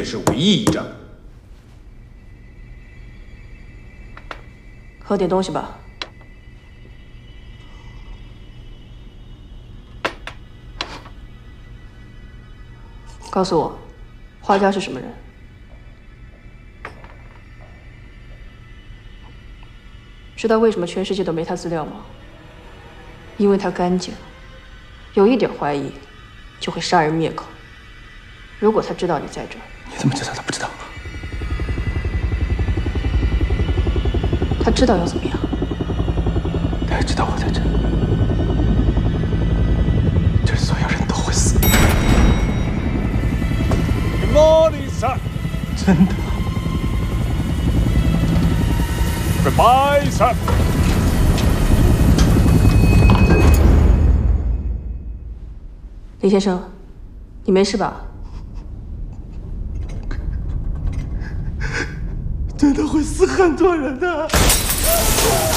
也是唯一一张。 喝点东西吧。告诉我，花家是什么人？知道为什么全世界都没他资料吗？因为他干净，有一点怀疑就会杀人灭口。如果他知道你在这儿， 你怎么知道他不知道？ 他知道又怎么样？ 他也知道我在这儿，这所有人都会死。 Good morning, sir. 真的。 Goodbye, sir. 李先生，你没事吧？ 真的会死很多人的。